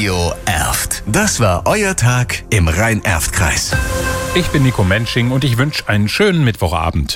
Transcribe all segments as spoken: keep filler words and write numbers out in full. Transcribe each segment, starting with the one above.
Radio Erft. Das war euer Tag im Rhein-Erft-Kreis. Ich bin Nico Mensching und ich wünsche einen schönen Mittwochabend.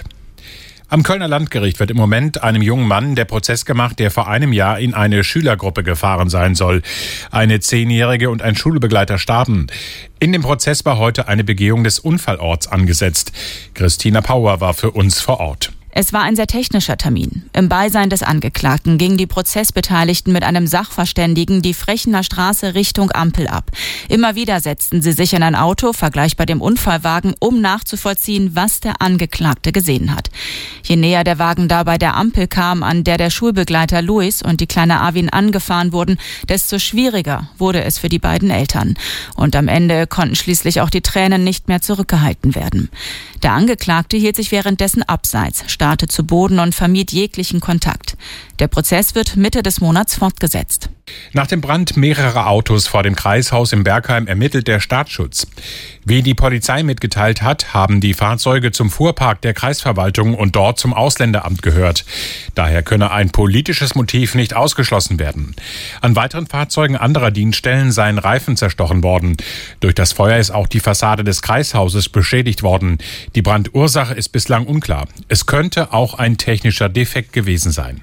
Am Kölner Landgericht wird im Moment einem jungen Mann der Prozess gemacht, der vor einem Jahr in eine Schülergruppe gefahren sein soll. Eine Zehnjährige und ein Schulbegleiter starben. In dem Prozess war heute eine Begehung des Unfallorts angesetzt. Christina Pauer war für uns vor Ort. Es war ein sehr technischer Termin. Im Beisein des Angeklagten gingen die Prozessbeteiligten mit einem Sachverständigen die Frechener Straße Richtung Ampel ab. Immer wieder setzten sie sich in ein Auto, vergleichbar dem Unfallwagen, um nachzuvollziehen, was der Angeklagte gesehen hat. Je näher der Wagen dabei der Ampel kam, an der der Schulbegleiter Luis und die kleine Arvin angefahren wurden, desto schwieriger wurde es für die beiden Eltern. Und am Ende konnten schließlich auch die Tränen nicht mehr zurückgehalten werden. Der Angeklagte hielt sich währenddessen abseits, starrte zu Boden und vermied jeglichen Kontakt. Der Prozess wird Mitte des Monats fortgesetzt. Nach dem Brand mehrerer Autos vor dem Kreishaus in Bergheim ermittelt der Staatsschutz. Wie die Polizei mitgeteilt hat, haben die Fahrzeuge zum Fuhrpark der Kreisverwaltung und dort zum Ausländeramt gehört. Daher könne ein politisches Motiv nicht ausgeschlossen werden. An weiteren Fahrzeugen anderer Dienststellen seien Reifen zerstochen worden. Durch das Feuer ist auch die Fassade des Kreishauses beschädigt worden. Die Brandursache ist bislang unklar. Es könnte auch ein technischer Defekt gewesen sein.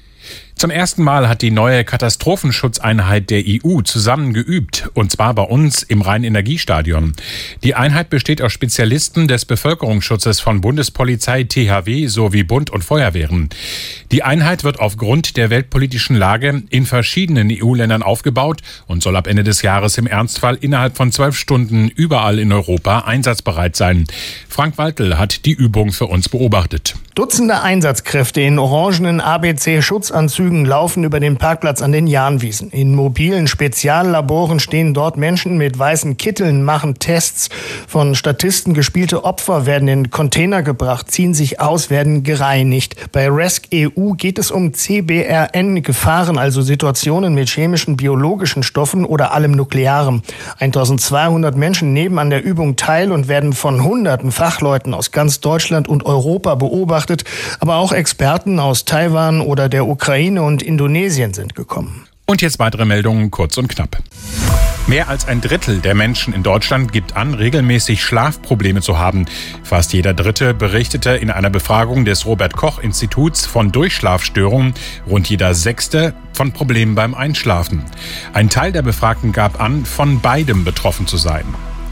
Zum ersten Mal hat die neue Katastrophenschutzeinheit der E U zusammen geübt, und zwar bei uns im Rhein-Energiestadion. Die Einheit besteht aus Spezialisten des Bevölkerungsschutzes von Bundespolizei, T H W sowie Bund und Feuerwehren. Die Einheit wird aufgrund der weltpolitischen Lage in verschiedenen E U-Ländern aufgebaut und soll ab Ende des Jahres im Ernstfall innerhalb von zwölf Stunden überall in Europa einsatzbereit sein. Frank Waltel hat die Übung für uns beobachtet. Dutzende Einsatzkräfte in orangenen A B C-Schutzanzügen laufen über den Parkplatz an den Jahnwiesen. In mobilen Speziallaboren stehen dort Menschen mit weißen Kitteln, machen Tests. Von Statisten gespielte Opfer werden in Container gebracht, ziehen sich aus, werden gereinigt. Bei R E S C E U geht es um C B R N-Gefahren, also Situationen mit chemischen, biologischen Stoffen oder allem Nuklearem. eintausendzweihundert Menschen nehmen an der Übung teil und werden von hunderten Fachleuten aus ganz Deutschland und Europa beobachtet. Aber auch Experten aus Taiwan oder der Ukraine und Indonesien sind gekommen. Und jetzt weitere Meldungen, kurz und knapp. Mehr als ein Drittel der Menschen in Deutschland gibt an, regelmäßig Schlafprobleme zu haben. Fast jeder Dritte berichtete in einer Befragung des Robert-Koch-Instituts von Durchschlafstörungen, rund jeder Sechste von Problemen beim Einschlafen. Ein Teil der Befragten gab an, von beidem betroffen zu sein.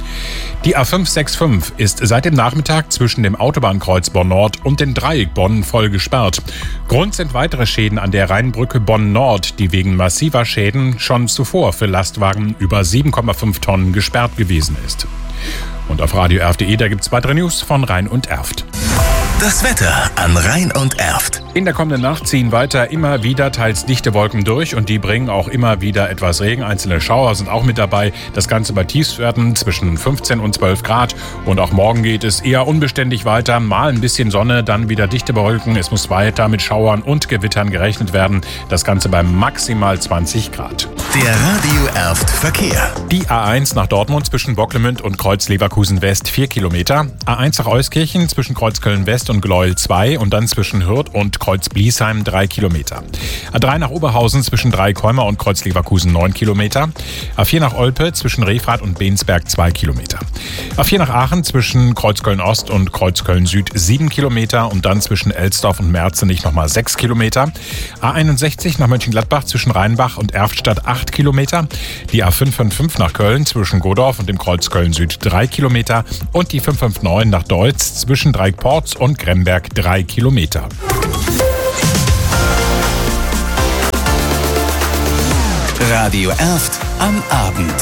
Die A fünf sechs fünf ist seit dem Nachmittag zwischen dem Autobahnkreuz Bonn-Nord und dem Dreieck Bonn voll gesperrt. Grund sind weitere Schäden an der Rheinbrücke Bonn-Nord, die wegen massiver Schäden schon zuvor für Lastwagen über sieben Komma fünf Tonnen gesperrt gewesen ist. Und auf radio erft punkt de, da gibt's weitere News von Rhein und Erft. Das Wetter an Rhein und Erft. In der kommenden Nacht ziehen weiter immer wieder teils dichte Wolken durch und die bringen auch immer wieder etwas Regen. Einzelne Schauer sind auch mit dabei. Das Ganze bei Tiefstwerten zwischen fünfzehn und zwölf Grad. Und auch morgen geht es eher unbeständig weiter. Mal ein bisschen Sonne, dann wieder dichte Wolken. Es muss weiter mit Schauern und Gewittern gerechnet werden. Das Ganze bei maximal zwanzig Grad. Der Radio Erft Verkehr. Die A eins nach Dortmund zwischen Bocklemünd und Kreuz Leverkusen West vier Kilometer. A eins nach Euskirchen zwischen Kreuz Köln West und Gleuel zwei und dann zwischen Hürth und Kreuz Bliesheim drei Kilometer. A drei nach Oberhausen zwischen Dreikäumer und Kreuz Leverkusen neun Kilometer. A vier nach Olpe zwischen Refrath und Bensberg zwei Kilometer. A vier nach Aachen zwischen Kreuz Köln Ost und Kreuz Köln Süd sieben Kilometer und dann zwischen Elsdorf und Merzenich nochmal sechs Kilometer. A einundsechzig nach Mönchengladbach zwischen Rheinbach und Erftstadt acht Kilometer. Die A fünf fünf fünf nach Köln zwischen Godorf und dem Kreuz Köln Süd drei Kilometer und die fünf fünf neun nach Deutz zwischen Dreieckporz und Gremberg drei Kilometer. Radio Erft am Abend.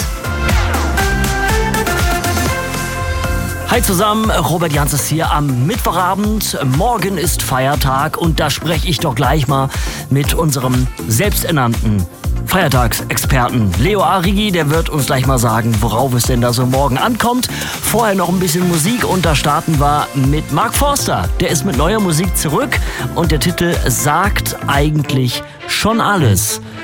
Hi zusammen, Robert Jans ist hier am Mittwochabend. Morgen ist Feiertag und da spreche ich doch gleich mal mit unserem selbsternannten Feiertagsexperten Leo Arrighi. Der wird uns gleich mal sagen, worauf es denn da so morgen ankommt. Vorher noch ein bisschen Musik und da starten wir mit Mark Forster. Der ist mit neuer Musik zurück und der Titel sagt eigentlich schon alles.